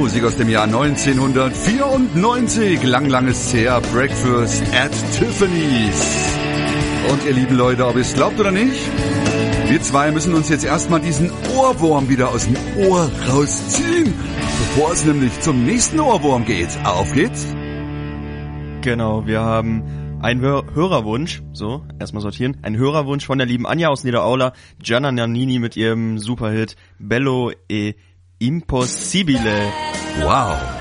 Musik aus dem Jahr 1994. Lang ist her. Breakfast at Tiffany's. Und ihr lieben Leute, ob ihr es glaubt oder nicht, wir zwei müssen uns jetzt erstmal diesen Ohrwurm wieder aus dem Ohr rausziehen, bevor es nämlich zum nächsten Ohrwurm geht. Auf geht's! Genau, wir haben einen Hörerwunsch, so, erstmal sortieren, ein Hörerwunsch von der lieben Anja aus Niederaula, Gianna Nannini mit ihrem Superhit Bello e Impossibile. Wow!